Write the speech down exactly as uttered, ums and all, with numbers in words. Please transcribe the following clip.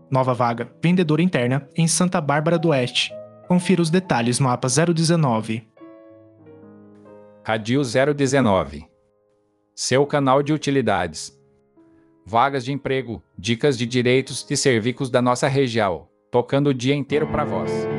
Nova vaga, vendedora interna, em Santa Bárbara do Oeste. Confira os detalhes no mapa zero dezenove. Radil zero dezenove. Seu canal de utilidades. Vagas de emprego, dicas de direitos e serviços da nossa região, tocando o dia inteiro para vós.